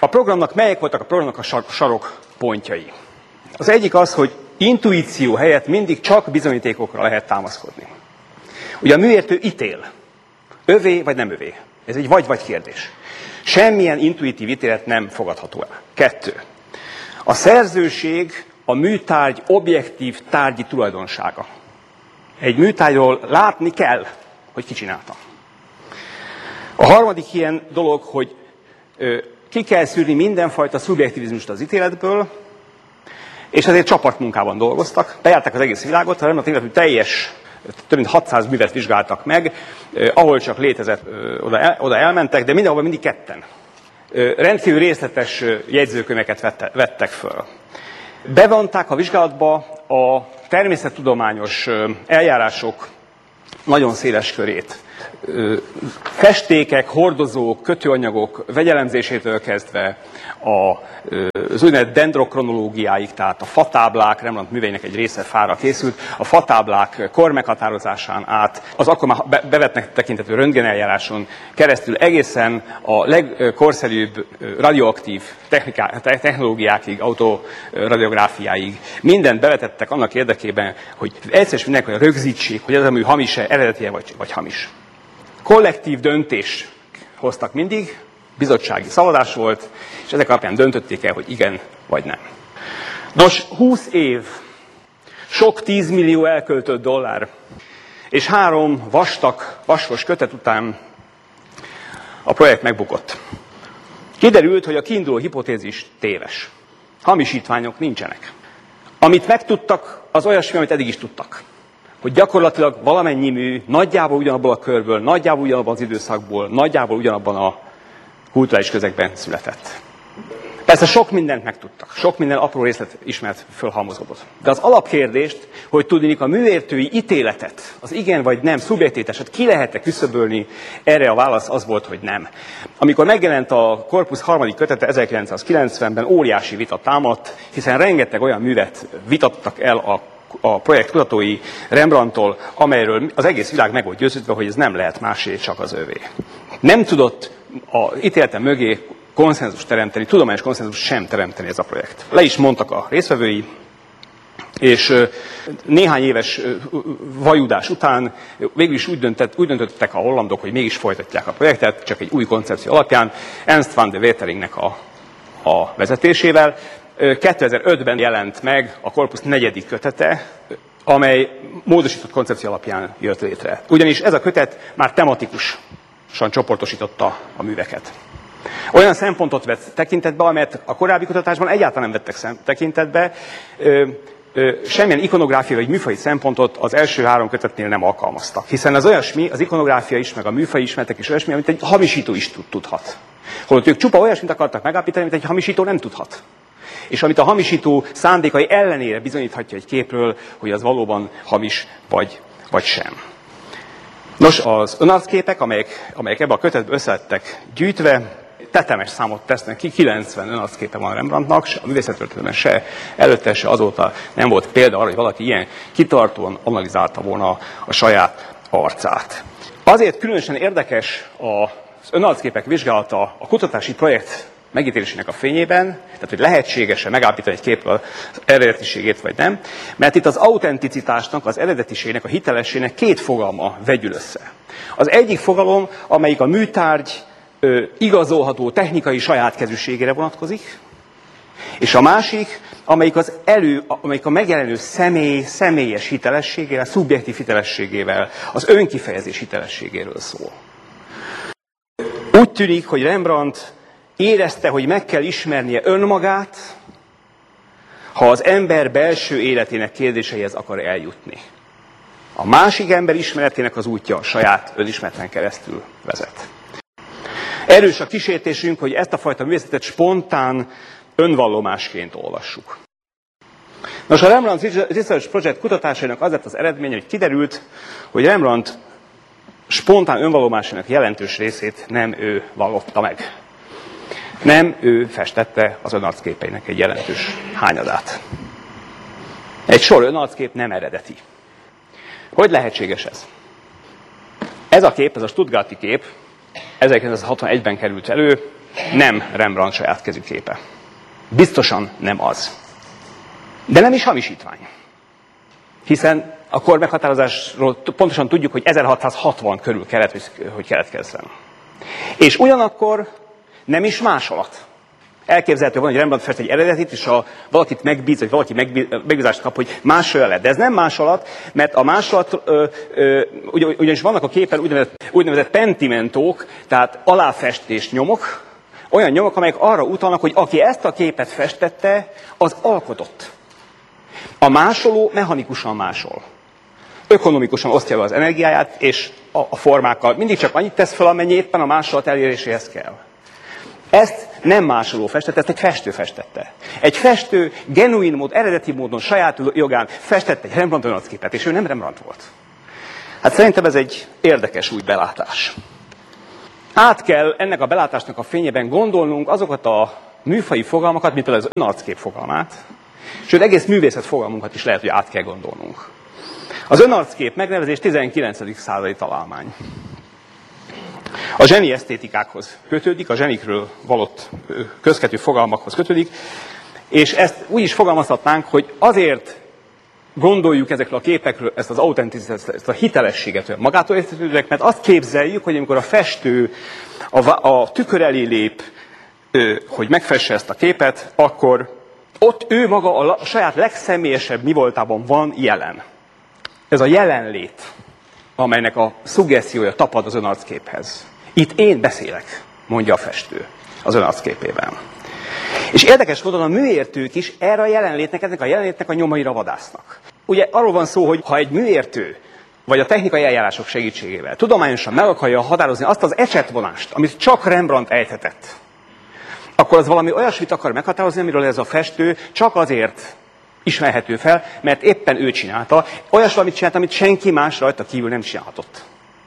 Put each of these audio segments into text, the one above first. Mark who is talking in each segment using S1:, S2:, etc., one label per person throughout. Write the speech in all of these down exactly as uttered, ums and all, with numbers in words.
S1: A programnak melyek voltak a programnak a sarokpontjai? Az egyik az, hogy intuíció helyett mindig csak bizonyítékokra lehet támaszkodni. Ugye a műértő ítél. Övé vagy nem övé. Ez egy vagy-vagy kérdés. Semmilyen intuitív ítélet nem fogadható el. Kettő. A szerzőség a műtárgy objektív tárgyi tulajdonsága. Egy műtárgyról látni kell, hogy ki csinálta. A harmadik ilyen dolog, hogy ö, ki kell szűrni mindenfajta szubjektivizmust az ítéletből, és ezért csapatmunkában dolgoztak. Bejárták az egész világot, a Rembrandt életű teljes, több mint hatszáz művet vizsgáltak meg, eh, ahol csak létezett, eh, oda, el, oda elmentek, de mindenhol mindig ketten. Eh, rendkívül részletes eh, jegyzőkönyveket vette, vettek föl. Bevonták a vizsgálatba a természettudományos eh, eljárások nagyon széles körét. Festékek, hordozók, kötőanyagok vegyelemzésétől kezdve az úgynevezett dendrokronológiáig, tehát a fatáblák, Rembrandt műveinek egy része fára készült, a fatáblák kormeghatározásán át, az akkor már bevetnek tekintető röntgeneljáráson keresztül egészen a legkorszerűbb radioaktív technológiákig, autoradiográfiáig mindent bevetettek annak érdekében, hogy egyszer és mindenkor rögzítsék, hogy ez a mű hamis-e, eredeti-e vagy, vagy hamis. Kollektív döntést hoztak mindig, bizottsági szavazás volt, és ezek alapján döntötték el, hogy igen vagy nem. Nos, húsz év, sok tízmillió elköltött dollár, és három vastag, vaskos kötet után a projekt megbukott. Kiderült, hogy a kiinduló hipotézis téves. Hamisítványok nincsenek. Amit megtudtak, az olyasmi, amit eddig is tudtak. Hogy gyakorlatilag valamennyi mű nagyjából ugyanabból a körből, nagyjából ugyanabban az időszakból, nagyjából ugyanabban a kulturális közegben született. Persze sok mindent megtudtak, sok minden apró részlet ismert fölhalmozódott. De az alapkérdést, hogy tudnék a műértői ítéletet, az igen vagy nem szubjektíveset ki lehet-e küszöbölni, erre a válasz az volt, hogy nem. Amikor megjelent a Corpus harmadik kötete ezerkilencszázkilencvenben, óriási vita támadt, hiszen rengeteg olyan művet vitattak el a a projekt kutatói Rembrandttól, amelyről az egész világ meg volt győződve, hogy ez nem lehet másé, csak az övé. Nem tudott az ítélete mögé konszenzus teremteni, tudományos konszenzus sem teremteni ez a projekt. Le is mondtak a résztvevői, és néhány éves vajudás után végül is úgy, döntett, úgy döntöttek a hollandok, hogy mégis folytatják a projektet, csak egy új koncepció alapján, Ernst van de Weteringnek a, a vezetésével. kétezer-ötben jelent meg a Corpus negyedik kötete, amely módosított koncepció alapján jött létre. Ugyanis ez a kötet már tematikusan csoportosította a műveket. Olyan szempontot vett tekintetbe, amelyet a korábbi kutatásban egyáltalán nem vettek tekintetbe. Ö, ö, semmilyen ikonográfiai vagy műfai szempontot az első három kötetnél nem alkalmaztak. Hiszen az olyasmi, az ikonográfia is, meg a műfai ismertek is olyasmi, amit egy hamisító is tudhat. Holott ők csupa olyasmit akartak megállapítani, amit egy hamisító nem tudhat. És amit a hamisító szándékai ellenére bizonyíthatja egy képről, hogy az valóban hamis vagy, vagy sem. Nos, az önarcképek, amelyek, amelyek ebben a kötetben összelettek gyűjtve, tetemes számot tesznek ki, kilencven önarcképe van Rembrandtnak, se a művészettörténelemben se előtte, se azóta nem volt példa arra, hogy valaki ilyen kitartóan analizálta volna a saját arcát. Azért különösen érdekes az önarcképek vizsgálata a kutatási projekt megítélésének a fényében, tehát hogy lehetséges-e megállapítani egy képről az eredetiségét vagy nem, mert itt az autenticitásnak, az eredetiségnek, a hitelességnek két fogalma vegyül össze. Az egyik fogalom, amelyik a műtárgy ö, igazolható technikai sajátkezűségére vonatkozik, és a másik, amelyik, az elő, amelyik a megjelenő személy személyes hitelességével, szubjektív hitelességével, az önkifejezés hitelességéről szól. Úgy tűnik, hogy Rembrandt érezte, hogy meg kell ismernie önmagát, ha az ember belső életének kérdéseihez akar eljutni. A másik ember ismeretének az útja a saját önismereten keresztül vezet. Erős a kísértésünk, hogy ezt a fajta művészetet spontán önvallomásként olvassuk. Nos, a Rembrandt Research Project kutatásainak az lett az eredménye, hogy kiderült, hogy Rembrandt spontán önvallomásának jelentős részét nem ő vallotta meg. Nem ő festette az önarcképeinek egy jelentős hányadát. Egy sor önarckép nem eredeti. Hogy lehetséges ez? Ez a kép, ez a stuttgarti kép, ezerkilencszázhatvanegyben került elő, nem Rembrandt saját kezű képe. Biztosan nem az. De nem is hamisítvány. Hiszen a kormeghatározásról pontosan tudjuk, hogy ezerhatszázhatvan körül kellett, hogy keletkezzen. És ugyanakkor nem is másolat. Elképzelhető van, hogy Rembrandt fest egy eredetit, és ha valakit megbíz, vagy valaki megbízást kap, hogy másolja le. De ez nem másolat, mert a másolat, ö, ö, ugyanis vannak a képen úgynevezett, úgynevezett pentimentók, tehát aláfestés nyomok, olyan nyomok, amelyek arra utalnak, hogy aki ezt a képet festette, az alkotott. A másoló mechanikusan másol. Ökonomikusan osztja be az energiáját, és a, a formákkal mindig csak annyit tesz fel, amennyi éppen a másolat eléréséhez kell. Ezt nem másoló festette, ezt egy festő festette. Egy festő genuin mód, eredeti módon, saját jogán festette egy Rembrandt önarcképet, és ő nem Rembrandt volt. Hát szerintem ez egy érdekes új belátás. Át kell ennek a belátásnak a fényében gondolnunk azokat a műfaji fogalmakat, mint például az önarckép fogalmát, sőt egész művészet fogalmunkat is lehet, hogy át kell gondolnunk. Az önarckép megnevezés tizenkilencedik századi találmány. A zseni esztétikákhoz kötődik, a zsenikről valott közketű fogalmakhoz kötődik, és ezt úgy is fogalmazhatnánk, hogy azért gondoljuk ezekről a képekről ezt az autenticitást, ezt a hitelességet magától értetődőnek, mert azt képzeljük, hogy amikor a festő a, a tükör elé lép, hogy megfesse ezt a képet, akkor ott ő maga a, a saját legszemélyesebb mi voltában van jelen. Ez a jelenlét, amelynek a szuggesztiója tapad az önarcképhez. Itt én beszélek, mondja a festő az önarcképében. És érdekes módon a műértők is erre a jelenlétnek, ennek a jelenlétnek a nyomaira vadásznak. Ugye arról van szó, hogy ha egy műértő, vagy a technikai eljárások segítségével tudományosan meg akarja határozni azt az ecsetvonást, amit csak Rembrandt ejthetett, akkor az valami olyasmit akar meghatározni, amiről ez a festő csak azért ismerhető fel, mert éppen ő csinálta, olyas valamit csinált, amit senki más rajta kívül nem csinálhatott.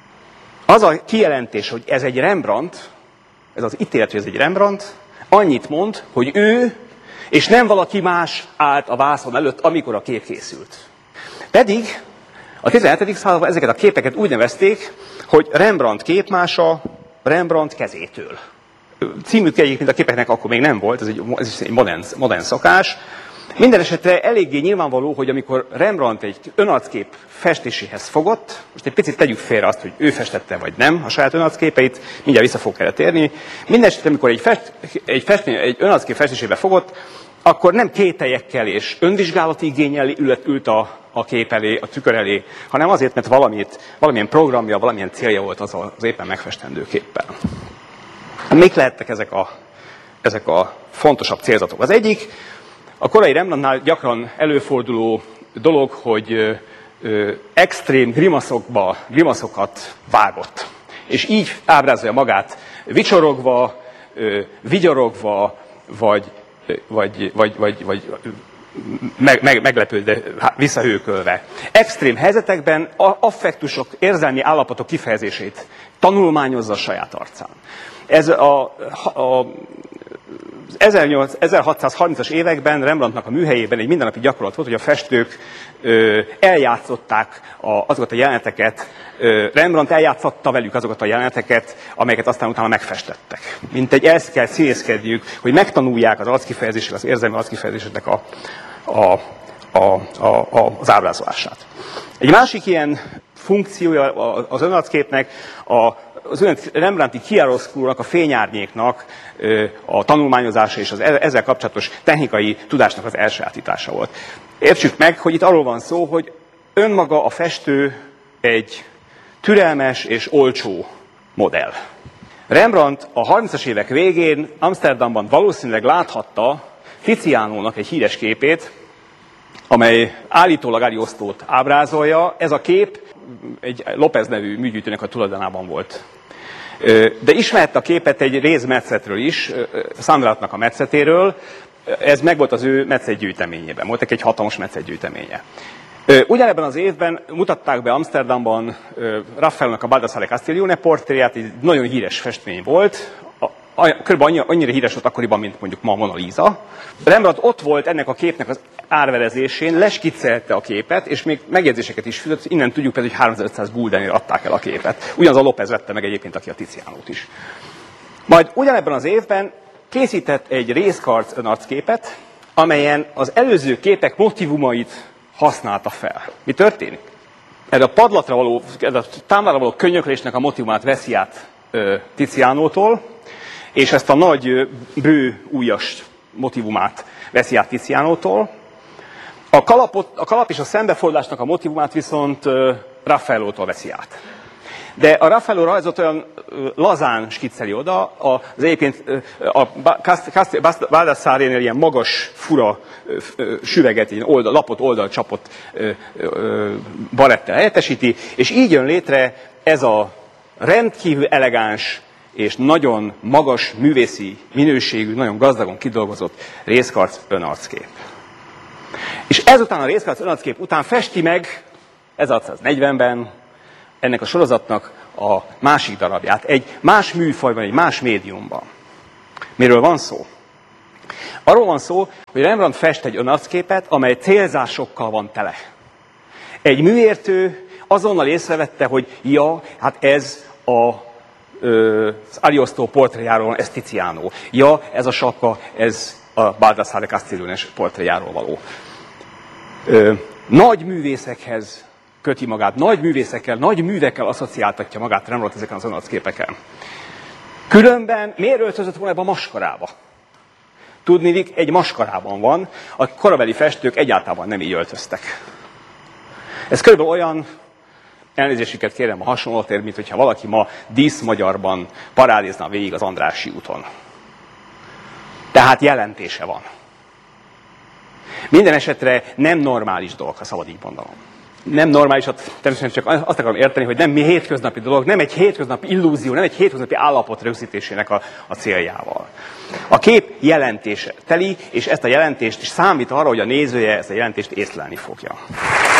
S1: Az a kijelentés, hogy ez egy Rembrandt, ez az ítélet, hogy ez egy Rembrandt, annyit mond, hogy ő, és nem valaki más állt a vászon előtt, amikor a kép készült. Pedig a tizenhetedik században ezeket a képeket úgy nevezték, hogy Rembrandt képmása Rembrandt kezétől. Címük egyébként a képeknek akkor még nem volt, ez egy, ez egy modern, modern szokás. Minden esetre eléggé nyilvánvaló, hogy amikor Rembrandt egy önarckép festéséhez fogott, most egy picit tegyük félre azt, hogy ő festette vagy nem a saját önarcképeit, mindjárt vissza fog erre térni. Minden esetre, amikor egy, fest, egy, fest, egy önarckép festésébe fogott, akkor nem kételyekkel és önvizsgálati igénnyel ült, ült a, a kép elé, a tükör elé, hanem azért, mert valamit, valamilyen programja, valamilyen célja volt az az éppen megfestendő képpel. Mik lehettek ezek a, ezek a fontosabb célzatok? Az egyik, a korai Rembrandtnál gyakran előforduló dolog, hogy ö, ö, extrém grimaszokba, grimaszokat vágott. És így ábrázolja magát vicsorogva, ö, vigyorogva, vagy, vagy, vagy, vagy, vagy meg, meg, meglepődve, visszahőkölve. Extrém helyzetekben affektusok, érzelmi állapotok kifejezését tanulmányozza a saját arcán. Ez a, a ezerhatszázharmincas években Rembrandtnak a műhelyében egy mindennapi gyakorlat volt, hogy a festők ö, eljátszották a, azokat a jeleneteket, ö, Rembrandt eljátszotta velük azokat a jeleneteket, amelyeket aztán utána megfestettek. Mint egy ezt kell színészkedjük, hogy megtanulják az arckifejezések, az érzelmi arckifejezéseknek a, a, a, a, a, az ábrázolását. Egy másik ilyen funkciója az önarcképnek a az Rembrandti chiaroscuro-nak, a fényárnyéknak a tanulmányozása és az ezzel kapcsolatos technikai tudásnak az elsajátítása volt. Értsük meg, hogy itt arról van szó, hogy önmaga a festő egy türelmes és olcsó modell. Rembrandt a harmincas évek végén Amsterdamban valószínűleg láthatta Tizianónak egy híres képét, amely állítólag Ariosztót ábrázolja. Ez a kép egy López nevű műgyűjtőnek a tulajdonában volt. De ismerte a képet egy rézmetszetről is, Sandratnak a metszetéről, ez megvolt az ő metszetgyűjteményében, volt egy hatalmas metszetgyűjteménye. Ugyanebben az évben mutatták be Amsterdamban Raffaellonak a Baldassare Castiglione portréját, egy nagyon híres festmény volt, körülbelül annyira híres volt akkoriban, mint mondjuk ma Mona Lisa. Rembrandt ott volt ennek a képnek az árverezésén, leskiccelte a képet, és még megjegyzéseket is fűzött, innen tudjuk például, hogy háromezer-ötszáz guldenért adták el a képet. Ugyanaz a López vette meg egyébként, aki a Tizianót is. Majd ugyanebben az évben készített egy részkarc önarcképet, amelyen az előző képek motivumait használta fel. Mi történik? Ez a padlatra való, ez a támlára való könyöklésnek a motivumát veszi át ö, Tizianótól, és ezt a nagy ö, bő ujjas motivumát veszi át Tizianótól. A, kalapot, a kalap és a szembefordulásnak a motivumát viszont ö, Raffaellótól veszi át. De a Raffaello rajzot olyan lazán skicceli oda, az egyébként a Baldassarrénél ilyen magas, fura süveget, ilyen oldal, lapot, oldal, csapott balettel helyettesíti, és így jön létre ez a rendkívül elegáns és nagyon magas művészi minőségű, nagyon gazdagon kidolgozott részkarc önarckép. És ezután a részkarc önarckép után festi meg ezerhatszáznegyvenben ennek a sorozatnak a másik darabját, egy más műfajban, egy más médiumban. Miről van szó? Arról van szó, hogy Rembrandt fest egy önarcképet, amely célzásokkal van tele. Egy műértő azonnal észrevette, hogy ja, hát ez a, ö, az Ariosto portréjáról, ez Tiziano. Ja, ez a sapka, ez a Baldassare Castigliones portréjáról való. Ö, nagy művészekhez köti magát, nagy művészekkel, nagy művekkel asszociáltatja magát Rembrandt ezeken az önarcképeken. Különben miért öltözött volna ebbe a maskarába? Tudniillik, egy maskarában van, a korabeli festők egyáltalán nem így öltöztek. Ez körülbelül olyan, elnézésüket kérem a hasonlatért, mint hogyha valaki ma díszmagyarban parádézna végig az Andrássy úton. Tehát jelentése van. Minden esetre nem normális dolog, ha szabad így mondanom. Nem normálisat, természetesen csak azt akarom érteni, hogy nem mi hétköznapi dolog, nem egy hétköznapi illúzió, nem egy hétköznapi állapot rögzítésének a, a céljával. A kép jelentése teli, és ezt a jelentést is számít arra, hogy a nézője ezt a jelentést észlelni fogja.